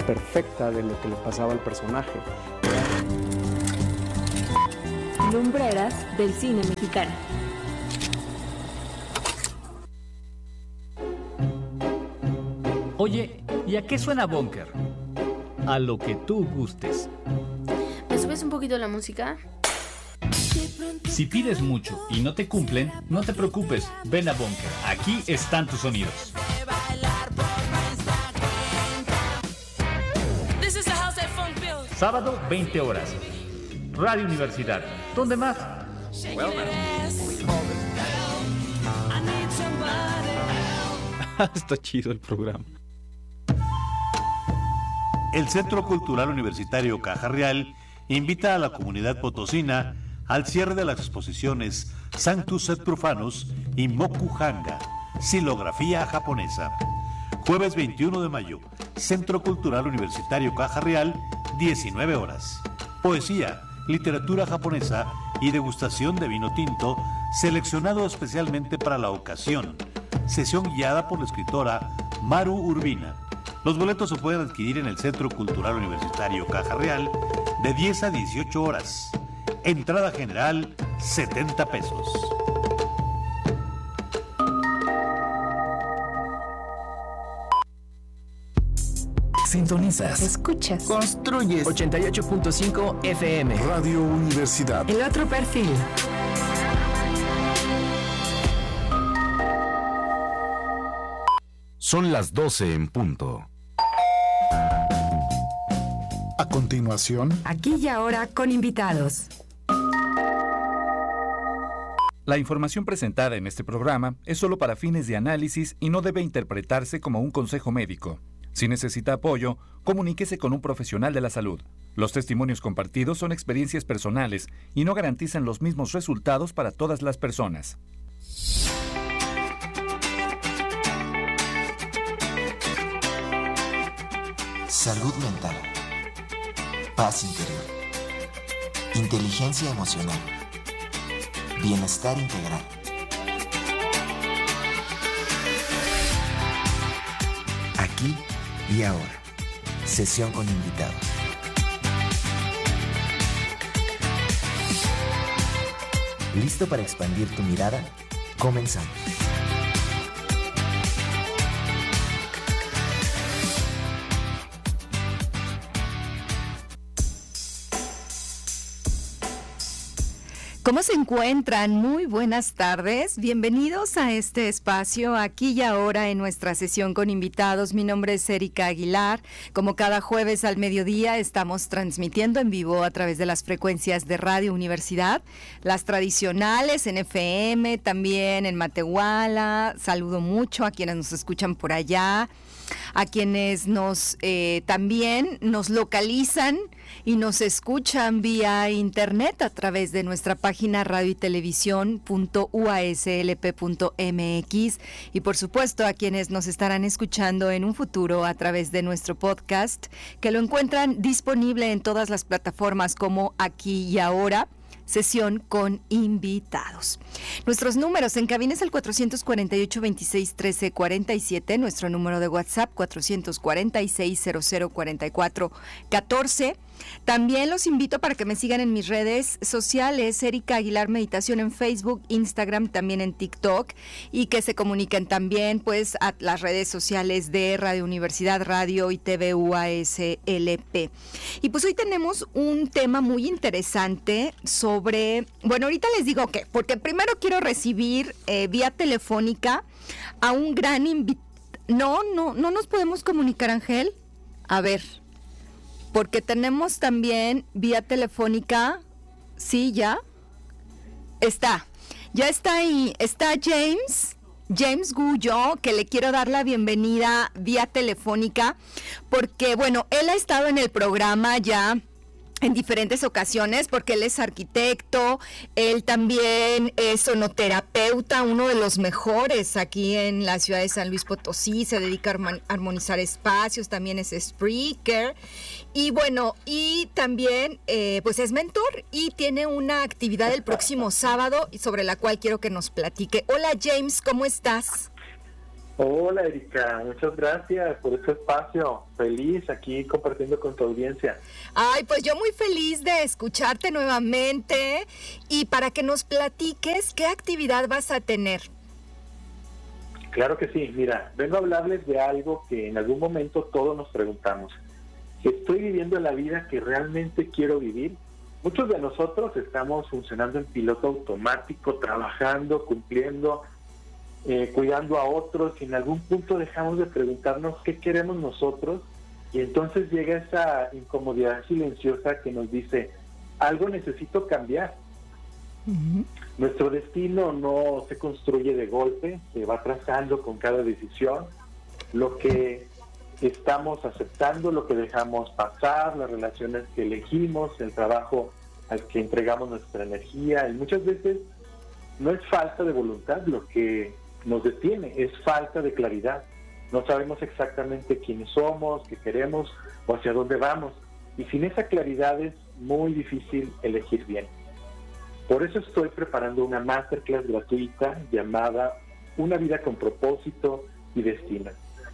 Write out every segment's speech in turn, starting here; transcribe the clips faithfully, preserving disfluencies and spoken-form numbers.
perfecta de lo que le pasaba al personaje. Lumbreras del cine mexicano. Oye, ¿y a qué suena Bunker? A lo que tú gustes. ¿Me subes un poquito la música? Si pides mucho y no te cumplen, no te preocupes, ven a Bunker. Aquí están tus sonidos. Sábado, veinte horas. Radio Universidad. ¿Dónde más? Well, Está chido el programa. El Centro Cultural Universitario Caja Real invita a la comunidad potosina al cierre de las exposiciones Sanctus et Profanus y Mokuhanga, Silografía Japonesa. Jueves veintiuno de mayo, Centro Cultural Universitario Caja Real, diecinueve horas. Poesía, literatura japonesa y degustación de vino tinto, seleccionado especialmente para la ocasión. Sesión guiada por la escritora Maru Urbina. Los boletos se pueden adquirir en el Centro Cultural Universitario Caja Real de diez a dieciocho horas. Entrada general, setenta pesos. Sintonizas, Escuchas, construyes ochenta y ocho punto cinco F M. Radio Universidad. el otro perfil. Son las doce en punto. A continuación, Aquí y ahora con invitados. La información presentada en este programa es solo para fines de análisis y no debe interpretarse como un consejo médico. Si necesita apoyo, comuníquese con un profesional de la salud. Los testimonios compartidos son experiencias personales y no garantizan los mismos resultados para todas las personas. Salud mental, paz interior, inteligencia emocional, bienestar integral. Aquí y ahora, sesión con invitados. ¿Listo para expandir tu mirada? Comenzamos. ¿Cómo se encuentran? Muy buenas tardes. Bienvenidos a este espacio aquí y ahora en nuestra sesión con invitados. Mi nombre es Erika Aguilar. Como cada jueves al mediodía estamos transmitiendo en vivo a través de las frecuencias de Radio Universidad, las tradicionales en F M, también en Matehuala. Saludo mucho a quienes nos escuchan por allá, a quienes nos eh, también nos localizan y nos escuchan vía internet a través de nuestra página radio y televisión punto u a s l p punto m x y por supuesto a quienes nos estarán escuchando en un futuro a través de nuestro podcast, que lo encuentran disponible en todas las plataformas como Aquí y Ahora, sesión con invitados. Nuestros números en cabina es el cuatrocientos cuarenta y ocho, veintiséis, trece, cuarenta y siete, nuestro número de WhatsApp cuatrocientos cuarenta y seis, cero cero cuarenta y cuatro, catorce. También los invito para que me sigan en mis redes sociales, Erika Aguilar Meditación en Facebook, Instagram, también en TikTok, y que se comuniquen también pues a las redes sociales de Radio Universidad Radio y T V U A S L P. Y pues hoy tenemos un tema muy interesante sobre, bueno, ahorita les digo qué, porque primero quiero recibir eh, vía telefónica a un gran invitado. No, no, no nos podemos comunicar, Ángel. A ver, porque tenemos también vía telefónica, sí, ya, está, ya está ahí, está James, James Gullo, que le quiero dar la bienvenida vía telefónica, porque bueno, él ha estado en el programa ya en diferentes ocasiones, porque él es arquitecto, él también es sonoterapeuta, uno de los mejores aquí en la ciudad de San Luis Potosí, se dedica a armonizar espacios, también es speaker, y bueno, y también eh, pues es mentor, y tiene una actividad el próximo sábado, sobre la cual quiero que nos platique. Hola James, ¿cómo estás? Hola Erika, muchas gracias por este espacio. Feliz aquí compartiendo con tu audiencia. Ay, pues yo muy feliz de escucharte nuevamente y para que nos platiques qué actividad vas a tener. Claro que sí, mira, vengo a hablarles de algo que en algún momento todos nos preguntamos. ¿Estoy viviendo la vida que realmente quiero vivir? Muchos de nosotros estamos funcionando en piloto automático, trabajando, cumpliendo, eh, cuidando a otros, y en algún punto dejamos de preguntarnos qué queremos nosotros, y entonces llega esa incomodidad silenciosa que nos dice, algo necesito cambiar. Uh-huh. Nuestro destino no se construye de golpe, se va trazando con cada decisión. Lo que estamos aceptando, lo que dejamos pasar, las relaciones que elegimos, el trabajo al que entregamos nuestra energía, y muchas veces no es falta de voluntad lo que nos detiene, es falta de claridad. No sabemos exactamente quiénes somos, qué queremos o hacia dónde vamos, y sin esa claridad es muy difícil elegir bien. Por eso estoy preparando una masterclass gratuita llamada Una vida con propósito y destino.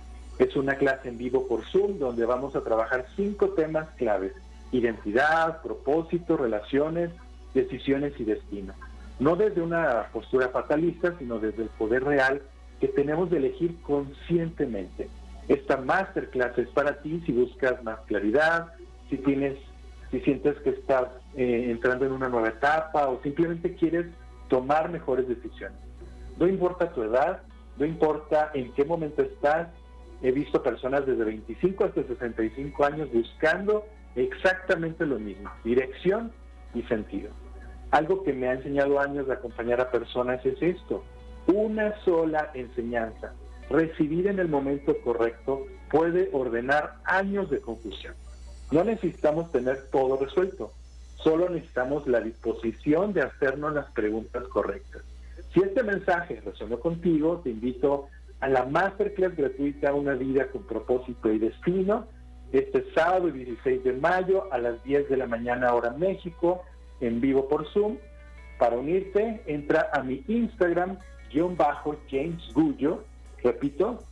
Es una clase en vivo por Zoom donde vamos a trabajar cinco temas claves: identidad, propósito, relaciones, decisiones y destino. No desde una postura fatalista, sino desde el poder real que tenemos de elegir conscientemente. Esta masterclass es para ti si buscas más claridad, si tienes, si sientes que estás eh, entrando en una nueva etapa o simplemente quieres tomar mejores decisiones. No importa tu edad, no importa en qué momento estás. He visto personas desde veinticinco hasta sesenta y cinco años buscando exactamente lo mismo, dirección y sentido. Algo que me ha enseñado años de acompañar a personas es esto: una sola enseñanza, recibida en el momento correcto, puede ordenar años de confusión. No necesitamos tener todo resuelto, solo necesitamos la disposición de hacernos las preguntas correctas. Si este mensaje resonó contigo, te invito a la masterclass gratuita Una vida con propósito y destino, este sábado dieciséis de mayo a las diez de la mañana hora México, en vivo por Zoom. Para unirte, entra a mi Instagram, guión bajo James Gullo, repito,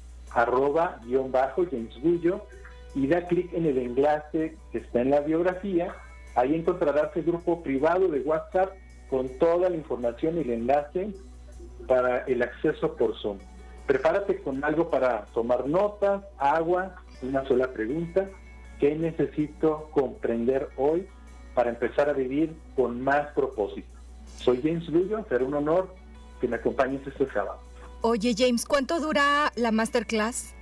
arroba guión bajo James Gullo, y da clic en el enlace que está en la biografía. Ahí encontrarás el grupo privado de WhatsApp con toda la información y el enlace para el acceso por Zoom. Prepárate con algo para tomar notas, agua, una sola pregunta: ¿qué necesito comprender hoy para empezar a vivir con más propósito? Soy James Gullo, será un honor que me acompañes este sábado. Oye, James, ¿cuánto dura la masterclass?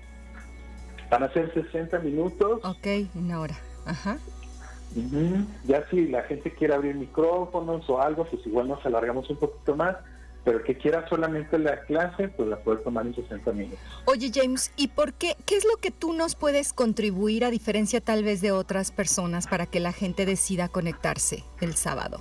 Van a ser sesenta minutos. Ok, una hora. Ajá. Uh-huh. Ya si la gente quiere abrir micrófonos o algo, pues igual nos alargamos un poquito más. Pero el que quiera solamente la clase, pues la puede tomar en sesenta minutos. Oye, James, ¿y por qué? ¿Qué es lo que tú nos puedes contribuir, a diferencia tal vez de otras personas, para que la gente decida conectarse el sábado?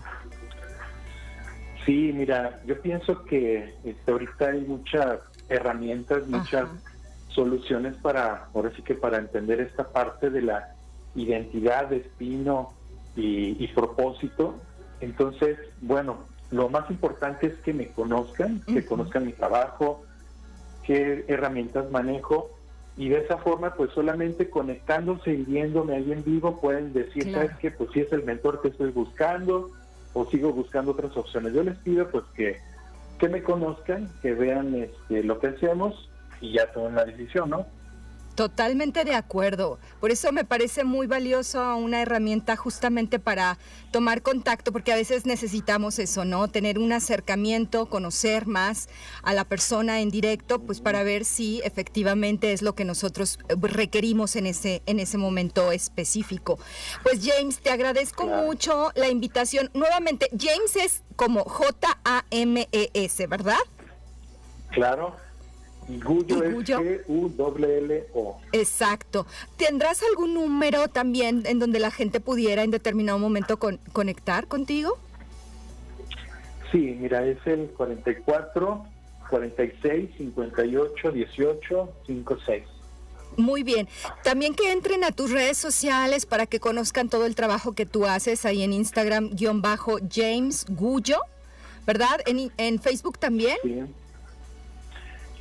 Sí, mira, yo pienso que este, ahorita hay muchas herramientas, muchas Ajá. soluciones para, ahora sí que para entender esta parte de la identidad, destino y, y propósito. Entonces, bueno, lo más importante es que me conozcan, uh-huh. que conozcan mi trabajo, qué herramientas manejo, y de esa forma, pues solamente conectándose y viéndome ahí en vivo, pueden decir, claro. ¿sabes qué? Pues sí es el mentor que estoy buscando, o sigo buscando otras opciones. Yo les pido pues que, que me conozcan, que vean este, lo que hacemos y ya tomen la decisión, ¿no? Totalmente de acuerdo. Por eso me parece muy valioso una herramienta justamente para tomar contacto, porque a veces necesitamos eso, ¿no? Tener un acercamiento, conocer más a la persona en directo, pues para ver si efectivamente es lo que nosotros requerimos en ese, en ese momento específico. Pues James, te agradezco claro. mucho la invitación. Nuevamente, James es como J A M E S, ¿verdad? Claro. Y Gullo es G U L L O. Exacto. ¿Tendrás algún número también en donde la gente pudiera en determinado momento con, conectar contigo? Sí, mira, es el cuarenta y cuatro, cuarenta y seis, cincuenta y ocho, dieciocho, cincuenta y seis. Muy bien. También que entren a tus redes sociales para que conozcan todo el trabajo que tú haces ahí en Instagram, guión bajo James Gullo, ¿verdad? ¿En, en Facebook también? Sí.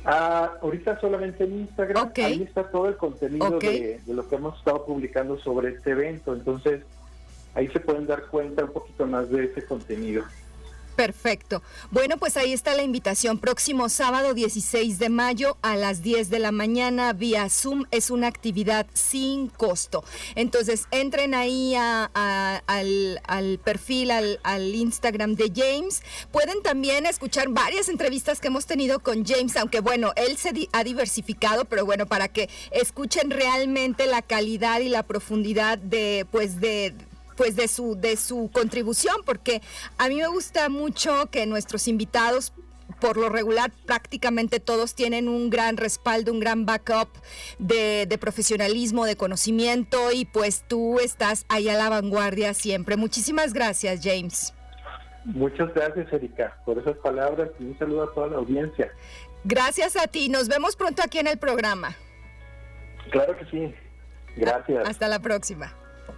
Ah, ahorita solamente en Instagram, okay. Ahí está todo el contenido okay. de, de lo que hemos estado publicando sobre este evento, entonces ahí se pueden dar cuenta un poquito más de ese contenido. Perfecto. Bueno, pues ahí está la invitación. Próximo sábado dieciséis de mayo a las diez de la mañana vía Zoom. Es una actividad sin costo. Entonces, entren ahí a, a, al, al perfil, al, al Instagram de James. Pueden también escuchar varias entrevistas que hemos tenido con James, aunque bueno, él se di- ha diversificado, pero bueno, para que escuchen realmente la calidad y la profundidad de, pues de... pues de su de su contribución, porque a mí me gusta mucho que nuestros invitados, por lo regular, prácticamente todos tienen un gran respaldo, un gran backup de, de profesionalismo, de conocimiento, y pues tú estás ahí a la vanguardia siempre. Muchísimas gracias, James. Muchas gracias, Erika, por esas palabras, y un saludo a toda la audiencia. Gracias a ti, nos vemos pronto aquí en el programa. Claro que sí, gracias. Hasta la próxima.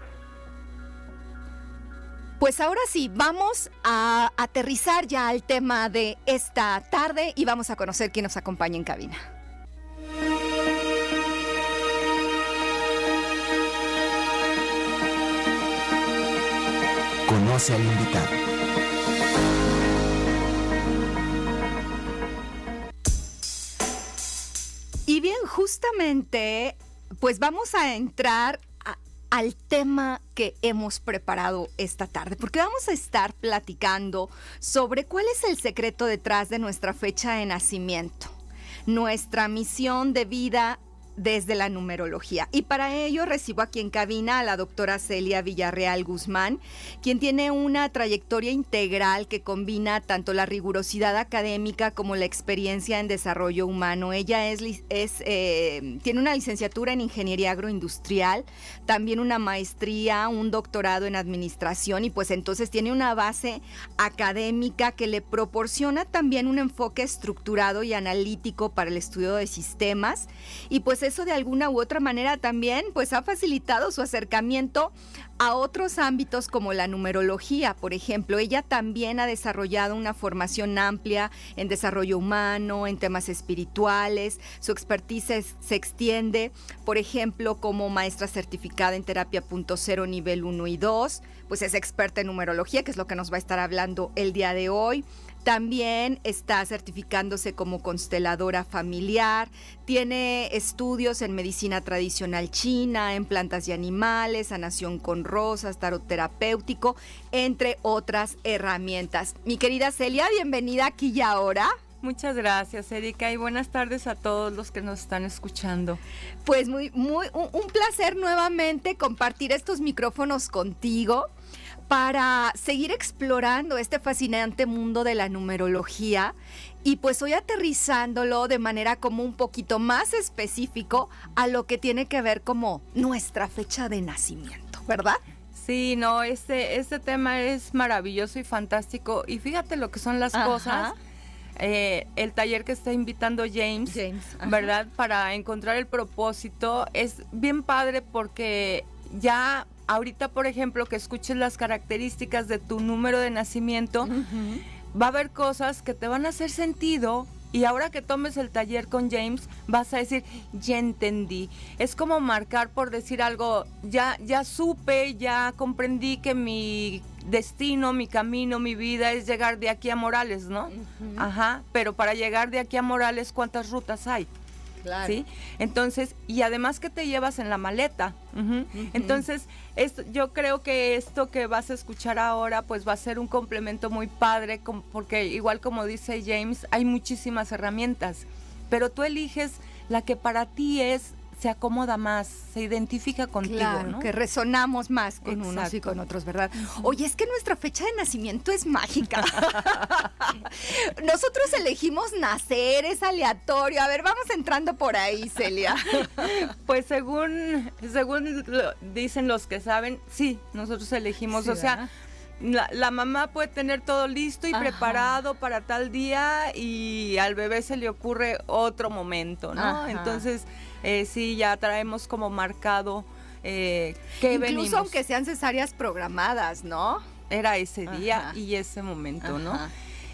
Pues ahora sí, vamos a aterrizar ya al tema de esta tarde y vamos a conocer quién nos acompaña en cabina. Conoce al invitado. Y bien, justamente, pues vamos a entrar al tema que hemos preparado esta tarde, porque vamos a estar platicando sobre cuál es el secreto detrás de nuestra fecha de nacimiento, nuestra misión de vida desde la numerología. Y para ello recibo aquí en cabina a la doctora Celia Villarreal Guzmán, quien tiene una trayectoria integral que combina tanto la rigurosidad académica como la experiencia en desarrollo humano. Ella es, es eh, tiene una licenciatura en ingeniería agroindustrial, también una maestría, un doctorado en administración, y pues entonces tiene una base académica que le proporciona también un enfoque estructurado y analítico para el estudio de sistemas, y pues eso de alguna u otra manera también pues ha facilitado su acercamiento a otros ámbitos como la numerología. Por ejemplo, ella también ha desarrollado una formación amplia en desarrollo humano, en temas espirituales. Su expertise es, se extiende, por ejemplo, como maestra certificada en terapia punto cero nivel uno y dos, pues es experta en numerología, que es lo que nos va a estar hablando el día de hoy. También está certificándose como consteladora familiar, tiene estudios en medicina tradicional china, en plantas y animales, sanación con rosas, tarot terapéutico, entre otras herramientas. Mi querida Celia, bienvenida aquí y ahora. Muchas gracias, Erika, y buenas tardes a todos los que nos están escuchando. Pues muy, muy, un, un placer nuevamente compartir estos micrófonos contigo para seguir explorando este fascinante mundo de la numerología, y pues hoy aterrizándolo de manera como un poquito más específico a lo que tiene que ver como nuestra fecha de nacimiento, ¿verdad? Sí, no, este, este tema es maravilloso y fantástico, y fíjate lo que son las Ajá. cosas. Eh, el taller que está invitando James, James ¿verdad? Para encontrar el propósito es bien padre, porque ya ahorita, por ejemplo, que escuches las características de tu número de nacimiento, uh-huh. va a haber cosas que te van a hacer sentido, y ahora que tomes el taller con James vas a decir, ya entendí. Es como marcar, por decir algo, ya, ya supe, ya comprendí que mi destino, mi camino, mi vida es llegar de aquí a Morales, ¿no? Uh-huh. Ajá, pero para llegar de aquí a Morales, ¿cuántas rutas hay? Claro. ¿Sí? Entonces, y además que te llevas en la maleta. Uh-huh. Uh-huh. Entonces, esto, yo creo que esto que vas a escuchar ahora, pues va a ser un complemento muy padre, com- porque igual como dice James, hay muchísimas herramientas, pero tú eliges la que para ti es, se acomoda más, se identifica contigo, claro, ¿no? Que resonamos más con Exacto. unos y con otros, ¿verdad? Uh-huh. Oye, es que nuestra fecha de nacimiento es mágica. Nosotros elegimos nacer, es aleatorio. A ver, vamos entrando por ahí, Celia. Pues según, según lo dicen los que saben, sí, nosotros elegimos, sí, o sea, La, la mamá puede tener todo listo y Ajá. preparado para tal día, y al bebé se le ocurre otro momento, ¿no? Ajá. Entonces, eh, sí, ya traemos como marcado eh, que incluso venimos. Aunque sean cesáreas programadas, ¿no? Era ese día Ajá. y ese momento, Ajá. ¿no?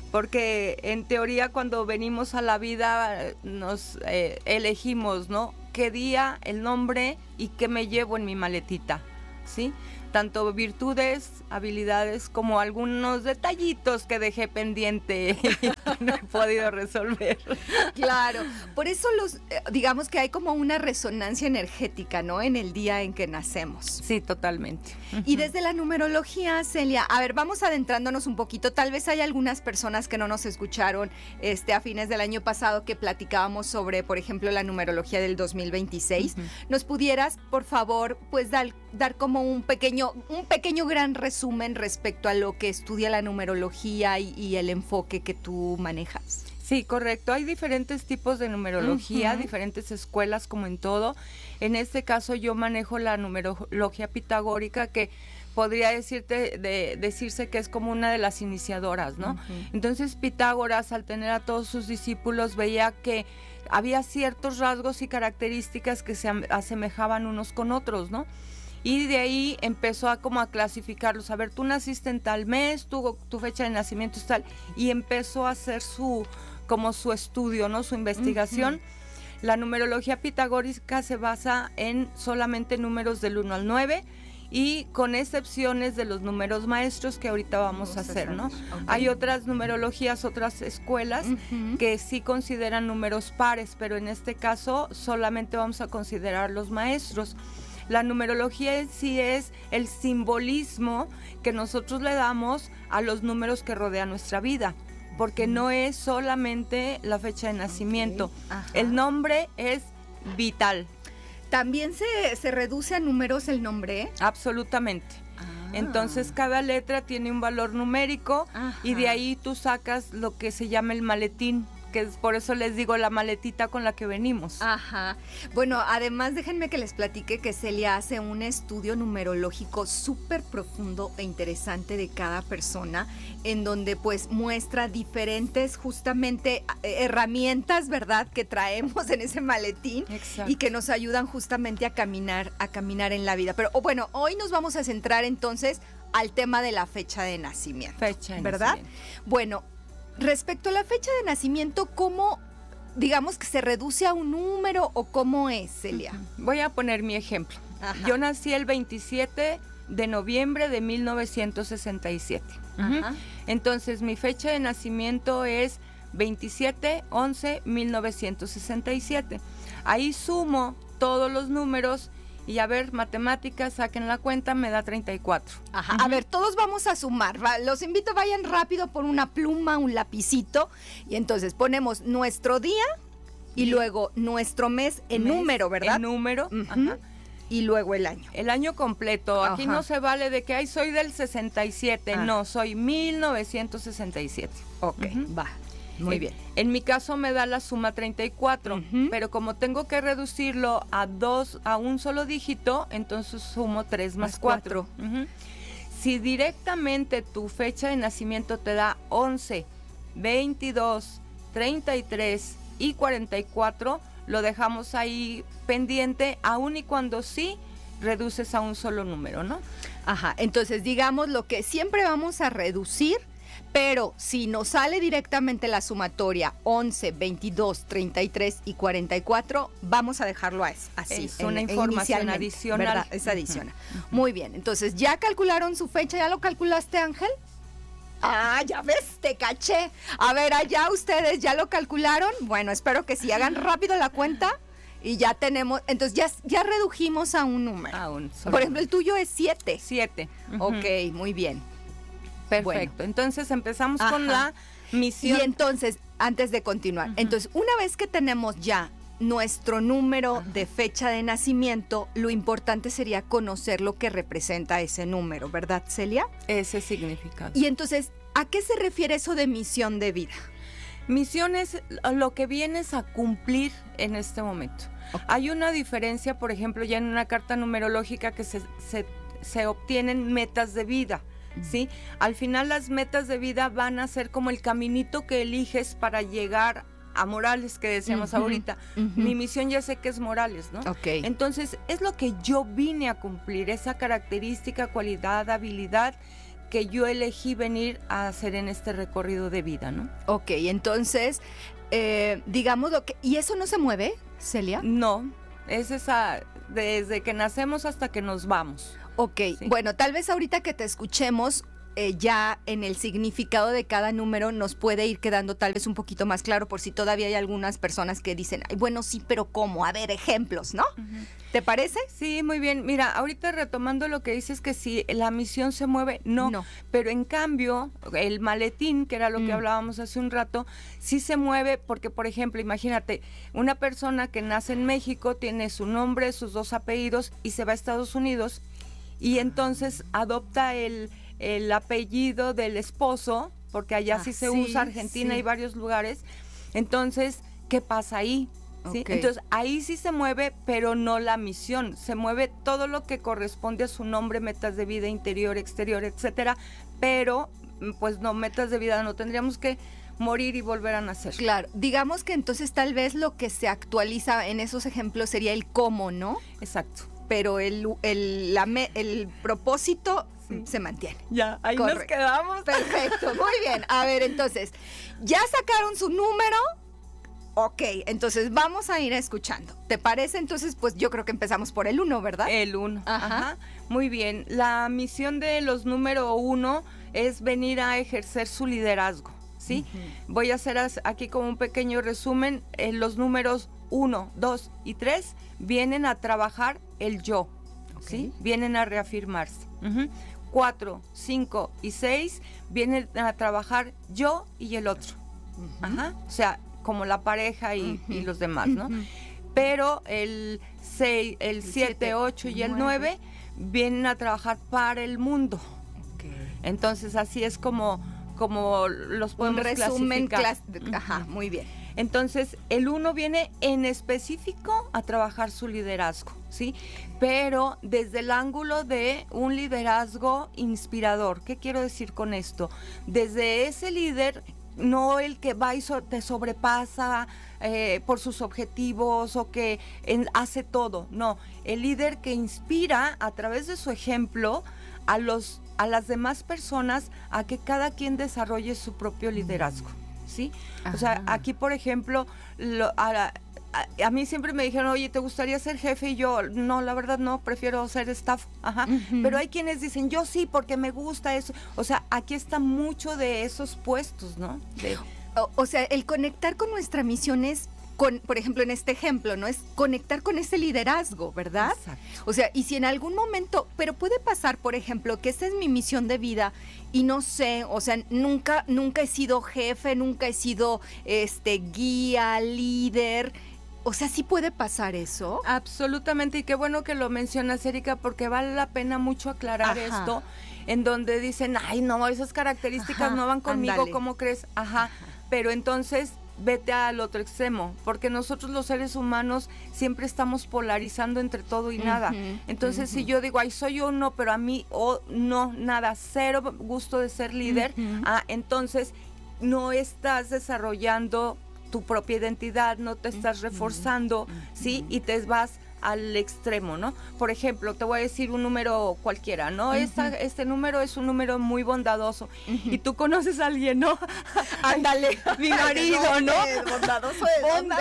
porque en teoría cuando venimos a la vida nos eh, elegimos, ¿no? ¿Qué día, el nombre y qué me llevo en mi maletita? ¿Sí? Tanto virtudes, habilidades, como algunos detallitos que dejé pendiente y que no he podido resolver. Claro, por eso los, digamos que hay como una resonancia energética, ¿no? En el día en que nacemos. Sí, totalmente. Y desde la numerología, Celia, a ver, vamos adentrándonos un poquito. Tal vez hay algunas personas que no nos escucharon este, a fines del año pasado que platicábamos sobre, por ejemplo, la numerología del dos mil veintiséis. Uh-huh. ¿Nos pudieras, por favor, pues dar, dar como un pequeño un pequeño gran resumen respecto a lo que estudia la numerología y, y el enfoque que tú manejas? Sí, correcto. Hay diferentes tipos de numerología, uh-huh. diferentes escuelas como en todo. En este caso yo manejo la numerología pitagórica, que podría decirte de, decirse que es como una de las iniciadoras, ¿no? Uh-huh. Entonces Pitágoras, al tener a todos sus discípulos, veía que había ciertos rasgos y características que se asemejaban unos con otros, ¿no? Y de ahí empezó a como a clasificarlos. A ver, tú naciste en tal mes, tu, tu fecha de nacimiento es tal. Y empezó a hacer su, como su estudio, ¿no? Su investigación. Uh-huh. La numerología pitagórica se basa en solamente números del uno al nueve y con excepciones de los números maestros que ahorita vamos a hacer, ¿no? Okay. Hay otras numerologías, otras escuelas uh-huh. que sí consideran números pares, pero en este caso solamente vamos a considerar los maestros. La numerología en sí es el simbolismo que nosotros le damos a los números que rodean nuestra vida, porque no es solamente la fecha de nacimiento. Okay. El nombre es vital. ¿También se, se reduce a números el nombre? Absolutamente. Ah. Entonces cada letra tiene un valor numérico. Ajá. Y de ahí tú sacas lo que se llama el maletín, que es por eso les digo la maletita con la que venimos. Ajá. Bueno, además déjenme que les platique que Celia hace un estudio numerológico súper profundo e interesante de cada persona, en donde pues muestra diferentes justamente herramientas, ¿verdad?, que traemos en ese maletín. Exacto. Y que nos ayudan justamente a caminar, a caminar en la vida. Pero oh, bueno, hoy nos vamos a centrar entonces al tema de la fecha de nacimiento. Fecha de ¿verdad? nacimiento. Bueno, respecto a la fecha de nacimiento, ¿cómo, digamos que se reduce a un número o cómo es, Celia? Uh-huh. Voy a poner mi ejemplo. Ajá. Yo nací el veintisiete de noviembre de mil novecientos sesenta y siete. Uh-huh. Entonces, mi fecha de nacimiento es veintisiete once mil novecientos sesenta y siete. Ahí sumo todos los números. Y a ver, matemáticas, saquen la cuenta, me da treinta y cuatro. Ajá. Uh-huh. A ver, todos vamos a sumar. Va, los invito, vayan rápido por una pluma, un lapicito. Y entonces ponemos nuestro día y, y luego nuestro mes en mes, número, ¿verdad? En número. Uh-huh. Ajá. Y luego el año. El año completo. Aquí Ajá. no se vale de que ay, soy del sesenta y siete. Ah. No, soy mil novecientos sesenta y siete. Ok, uh-huh. va. Muy en, bien. En mi caso me da la suma treinta y cuatro, uh-huh. pero como tengo que reducirlo a dos, a un solo dígito, entonces sumo tres más cuatro. Uh-huh. Si directamente tu fecha de nacimiento te da once, veintidós, treinta y tres y cuarenta y cuatro, lo dejamos ahí pendiente, aun y cuando sí reduces a un solo número, ¿no? Ajá, entonces digamos lo que siempre vamos a reducir. Pero si nos sale directamente la sumatoria once, veintidós, treinta y tres y cuarenta y cuatro, vamos a dejarlo así. Es una en, información adicional. ¿Verdad? Es adicional. Uh-huh. Muy bien, entonces, ¿ya calcularon su fecha? ¿Ya lo calculaste, Ángel? Ah, ya ves, te caché. A ver, allá ustedes, ¿ya lo calcularon? Bueno, espero que sí, hagan rápido la cuenta. Y ya tenemos, entonces ya, ya redujimos a un número. A un solo. Por ejemplo, el tuyo es siete. Siete. Uh-huh. Ok, muy bien. Perfecto, bueno. Entonces empezamos Ajá. con la misión. Y entonces, antes de continuar, uh-huh. entonces una vez que tenemos ya nuestro número Ajá. de fecha de nacimiento, lo importante sería conocer lo que representa ese número, ¿verdad, Celia? Ese significado. Y entonces, ¿a qué se refiere eso de misión de vida? Misión es lo que vienes a cumplir en este momento. Okay. Hay una diferencia, por ejemplo, ya en una carta numerológica que se, se, se obtienen metas de vida. ¿Sí? Al final las metas de vida van a ser como el caminito que eliges para llegar a Morales, que decíamos uh-huh, ahorita. Uh-huh. Mi misión ya sé que es Morales, ¿no? Okay. Entonces es lo que yo vine a cumplir, esa característica, cualidad, habilidad que yo elegí venir a hacer en este recorrido de vida, ¿no? Ok, entonces, eh, digamos lo que... ¿Y eso no se mueve, Celia? No, es esa, desde que nacemos hasta que nos vamos. Ok, sí. Bueno, tal vez ahorita que te escuchemos, eh, ya en el significado de cada número nos puede ir quedando tal vez un poquito más claro, por si todavía hay algunas personas que dicen, ay, bueno, sí, pero ¿cómo? A ver, ejemplos, ¿no? Uh-huh. ¿Te parece? Sí, muy bien. Mira, ahorita retomando lo que dices, que si la misión se mueve, no. no. Pero en cambio, el maletín, que era lo mm. que hablábamos hace un rato, sí se mueve porque, por ejemplo, imagínate, una persona que nace en México, tiene su nombre, sus dos apellidos y se va a Estados Unidos y entonces adopta el, el apellido del esposo, porque allá ah, sí se sí, usa, Argentina sí. y varios lugares. Entonces, ¿qué pasa ahí? ¿Sí? Okay. Entonces ahí sí se mueve, pero no la misión, se mueve todo lo que corresponde a su nombre, metas de vida interior, exterior, etcétera, pero pues no, metas de vida no, tendríamos que morir y volver a nacer. Claro, digamos que entonces tal vez lo que se actualiza en esos ejemplos sería el cómo, ¿no? Exacto. Pero el, el, la me, el propósito sí. se mantiene. Ya, ahí Correcto. Nos quedamos. Perfecto, muy bien. A ver, entonces, ya sacaron su número. Ok, entonces vamos a ir escuchando. ¿Te parece? Entonces, pues yo creo que empezamos por el uno, ¿verdad? El uno. Ajá. Ajá. Muy bien. La misión de los número uno es venir a ejercer su liderazgo, ¿sí? Uh-huh. Voy a hacer aquí como un pequeño resumen. Eh, los números uno, dos y tres vienen a trabajar el yo, okay. ¿sí? Vienen a reafirmarse. Uh-huh. cuatro, cinco y seis vienen a trabajar yo y el otro. Uh-huh. Ajá. O sea, como la pareja y, uh-huh. y los demás, ¿no? Uh-huh. Pero el seis, el siete, ocho y el nueve vienen a trabajar para el mundo. Okay. Entonces así es como, como los podemos Un resumen clasificar. Clas- Ajá, uh-huh. muy bien. Entonces el uno viene en específico a trabajar su liderazgo, ¿sí? Pero desde el ángulo de un liderazgo inspirador. ¿Qué quiero decir con esto? Desde ese líder, no el que va y so- te sobrepasa eh, por sus objetivos o que en, hace todo, no, el líder que inspira a través de su ejemplo a, los, a las demás personas a que cada quien desarrolle su propio liderazgo, ¿sí? Ajá. O sea, aquí por ejemplo, lo, a, a, a mí siempre me dijeron, oye, ¿te gustaría ser jefe? Y yo, no, la verdad no, prefiero ser staff. Ajá. Uh-huh. Pero hay quienes dicen, yo sí, porque me gusta eso. O sea, aquí está mucho de esos puestos, ¿no? De... O, o sea, el conectar con nuestra misión es, con, por ejemplo, en este ejemplo, ¿no? Es conectar con ese liderazgo, ¿verdad? Exacto. O sea, y si en algún momento, pero puede pasar, por ejemplo, que esa es mi misión de vida y no sé, o sea, nunca, nunca he sido jefe, nunca he sido este guía, líder. O sea, ¿sí puede pasar eso? Absolutamente, y qué bueno que lo mencionas, Erika, porque vale la pena mucho aclarar Ajá. esto, en donde dicen, ay, no, esas características Ajá, no van conmigo, ándale. ¿Cómo crees? Ajá. Ajá, pero entonces vete al otro extremo, porque nosotros los seres humanos siempre estamos polarizando entre todo y uh-huh, nada. Entonces, uh-huh. si yo digo, ay, soy uno, pero a mí, oh, no, nada, cero gusto de ser líder, uh-huh. ah, entonces no estás desarrollando tu propia identidad, no te estás reforzando, uh-huh. ¿sí? Y te vas al extremo, ¿no? Por ejemplo, te voy a decir un número cualquiera, ¿no? Uh-huh. Esta, este número es un número muy bondadoso. Uh-huh. Y tú conoces a alguien, ¿no? Ándale. Mi marido, ¿no? Bondadoso de dónde.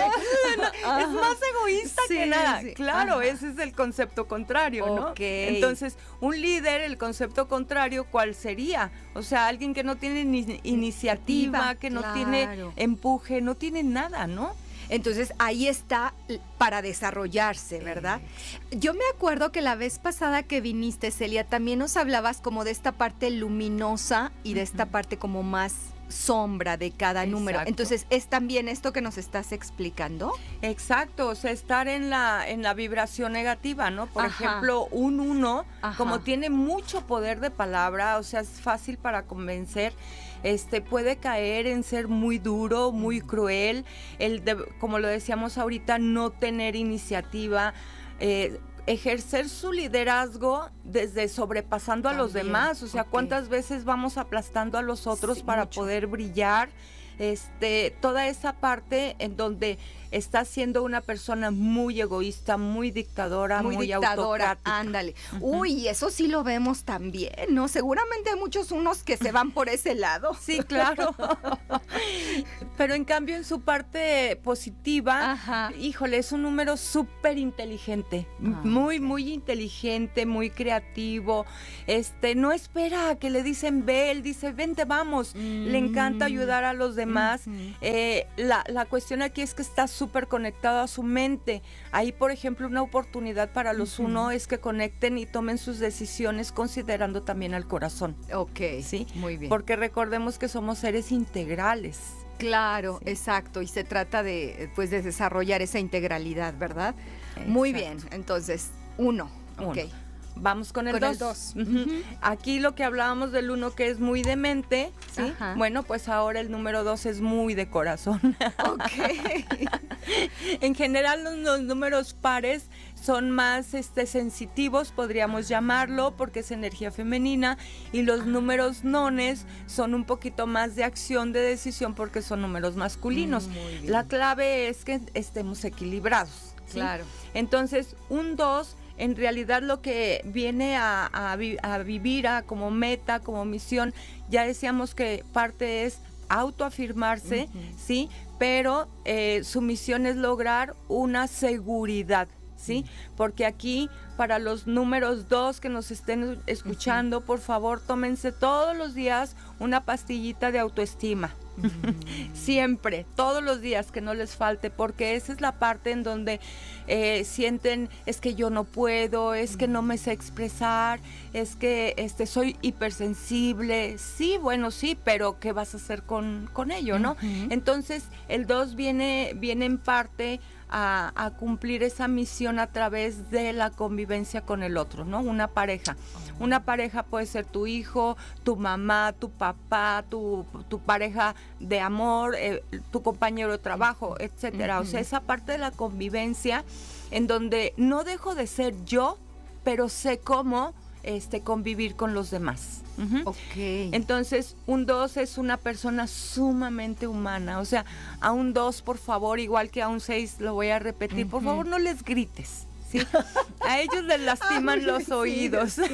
No, es más egoísta sí, que nada. Sí. Claro, Ajá. ese es el concepto contrario, ¿no? Okay. Entonces, un líder, el concepto contrario, ¿cuál sería? O sea, alguien que no tiene ni iniciativa, que no claro. tiene empuje, no tiene nada, ¿no? Entonces, ahí está para desarrollarse, ¿verdad? Yo me acuerdo que la vez pasada que viniste, Celia, también nos hablabas como de esta parte luminosa y de uh-huh. esta parte como más sombra de cada Exacto. número. Entonces, ¿es también esto que nos estás explicando? Exacto, o sea, estar en la, en la vibración negativa, ¿no? Por Ajá. ejemplo, un uno, Ajá. como tiene mucho poder de palabra, o sea, es fácil para convencer, este puede caer en ser muy duro, muy cruel, el de, como lo decíamos ahorita, no tener iniciativa, eh, ejercer su liderazgo desde sobrepasando También, a los demás, o sea, okay. cuántas veces vamos aplastando a los otros sí, para mucho. poder brillar, este, toda esa parte en donde está siendo una persona muy egoísta, muy dictadora, muy, muy dictadora, autocrática. Ándale. Uh-huh. Uy, eso sí lo vemos también, ¿no? Seguramente hay muchos unos que se van por ese lado. Sí, claro. Pero en cambio en su parte positiva, Ajá. híjole, es un número súper inteligente, ah, muy, okay. muy inteligente, muy creativo. Este, no espera a que le dicen ve, él dice vente, vamos. Mm. Le encanta ayudar a los demás. Mm-hmm. Eh, la, la cuestión aquí es que está súper conectado a su mente. Ahí, por ejemplo, una oportunidad para los uh-huh. uno es que conecten y tomen sus decisiones considerando también al corazón. Ok, ¿sí? Muy bien. Porque recordemos que somos seres integrales. Claro, sí. exacto, y se trata de, pues, de desarrollar esa integralidad, ¿verdad? Exacto. Muy bien, entonces, uno, uno. ok. Vamos con el con dos. El dos. Uh-huh. Uh-huh. Aquí lo que hablábamos del uno que es muy de mente, ¿sí? Ajá. Bueno, pues ahora el número dos es muy de corazón. Ok. En general los, los números pares son más este, sensitivos, podríamos llamarlo, porque es energía femenina, y los números nones son un poquito más de acción, de decisión, porque son números masculinos. Mm, la clave es que estemos equilibrados, ¿sí? Claro. Entonces, un dos en realidad lo que viene a, a, a vivir a, como meta, como misión, ya decíamos que parte es autoafirmarse, uh-huh. ¿sí? Pero eh, su misión es lograr una seguridad, ¿sí? Uh-huh. Porque aquí, para los números dos que nos estén escuchando, uh-huh. por favor, tómense todos los días una pastillita de autoestima. Mm. Siempre, todos los días, que no les falte, porque esa es la parte en donde eh, sienten, es que yo no puedo, es que no me sé expresar, es que este soy hipersensible. Sí, bueno, sí, pero ¿qué vas a hacer con, con ello, no? Uh-huh. Entonces, el dos viene, viene en parte A, a cumplir esa misión a través de la convivencia con el otro, ¿no? Una pareja. Oh. Una pareja puede ser tu hijo, tu mamá, tu papá, tu, tu pareja de amor, eh, tu compañero de trabajo, etcétera. Uh-huh. O sea, esa parte de la convivencia en donde no dejo de ser yo, pero sé cómo este, convivir con los demás. Uh-huh. Okay. Entonces, un dos es una persona sumamente humana. O sea, a un dos, por favor, igual que a un seis, lo voy a repetir, uh-huh. por favor, no les grites, ¿sí? A ellos les lastiman Ay, los sí, oídos. Sí.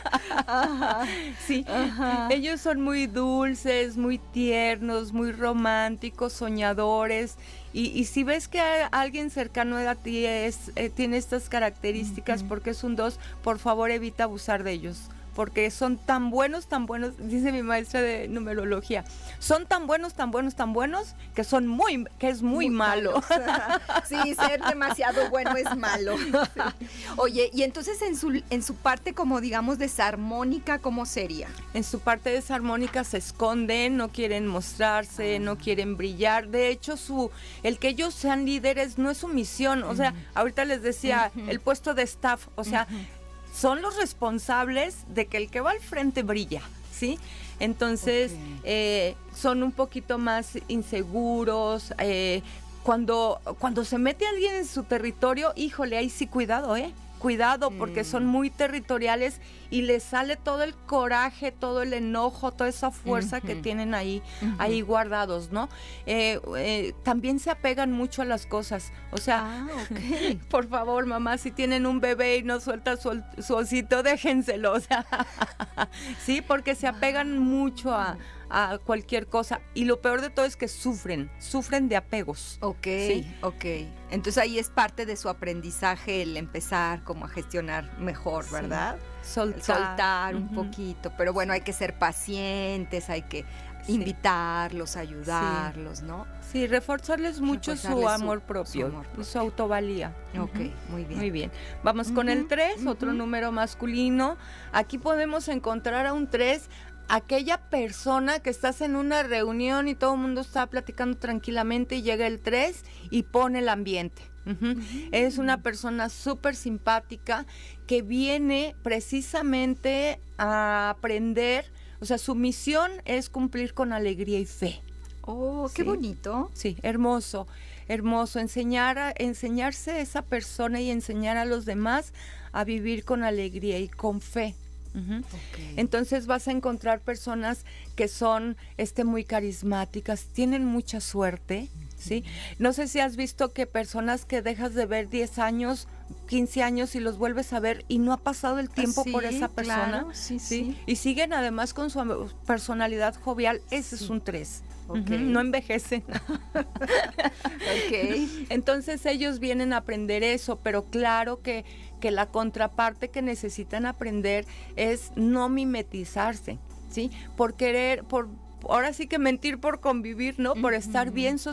Ajá. Sí. Ajá. Ellos son muy dulces, muy tiernos, muy románticos, soñadores. Y, y si ves que a alguien cercano a ti es, eh, tiene estas características, uh-huh. porque es un dos, por favor, evita abusar de ellos. Porque son tan buenos, tan buenos, dice mi maestra de numerología, son tan buenos, tan buenos, tan buenos, que son muy, que es muy, muy malo. Sí, ser demasiado bueno es malo. Sí. Oye, y entonces en su, en su parte como digamos desarmónica, ¿cómo sería? En su parte desarmónica se esconden, no quieren mostrarse, no quieren brillar. De hecho, su, el que ellos sean líderes no es su misión. O sea, ahorita les decía, uh-huh. el puesto de staff, o sea, uh-huh. son los responsables de que el que va al frente brilla, ¿sí? Entonces, okay. eh, son un poquito más inseguros. Eh, cuando, cuando se mete alguien en su territorio, híjole, ahí sí cuidado, ¿eh? Cuidado, porque mm. son muy territoriales y les sale todo el coraje, todo el enojo, toda esa fuerza uh-huh. que tienen ahí, uh-huh. ahí guardados, ¿no? Eh, eh, también se apegan mucho a las cosas. O sea, ah, okay. por favor, mamá, si tienen un bebé y no suelta su, su osito, déjenselo. O sea, sí, porque se apegan mucho a... a cualquier cosa, y lo peor de todo es que sufren, sufren de apegos. Ok, ¿sí? ok. Entonces ahí es parte de su aprendizaje el empezar como a gestionar mejor, sí. ¿verdad? Soltar. Soltar uh-huh. un poquito, pero bueno, hay que ser pacientes, hay que sí. invitarlos, ayudarlos, sí. ¿no? Sí, reforzarles mucho reforzarles su amor su, propio, su, amor propio. Su autovalía. Ok, uh-huh. muy bien. Muy bien. Vamos uh-huh. con el tres, uh-huh. otro número masculino. Aquí podemos encontrar a un tres, aquella persona que estás en una reunión y todo el mundo está platicando tranquilamente y llega el tres y pone el ambiente. Uh-huh. Uh-huh. Es una persona súper simpática que viene precisamente a aprender, o sea, su misión es cumplir con alegría y fe. Oh, qué ¿sí? bonito. Sí, hermoso, hermoso, enseñar a, enseñarse a esa persona y enseñar a los demás a vivir con alegría y con fe. Uh-huh. Okay. Entonces vas a encontrar personas que son este, muy carismáticas, tienen mucha suerte, ¿sí? No sé si has visto que personas que dejas de ver diez años, quince años y los vuelves a ver y no ha pasado el tiempo sí, por esa persona, claro, sí, ¿sí? Sí. Y siguen además con su personalidad jovial, ese sí. es un tres. Okay. Uh-huh. No envejecen. Okay. Entonces ellos vienen a aprender eso, pero claro que, que la contraparte que necesitan aprender es no mimetizarse, ¿sí? Por querer, por ahora sí que mentir por convivir, ¿no? Uh-huh. Por estar bien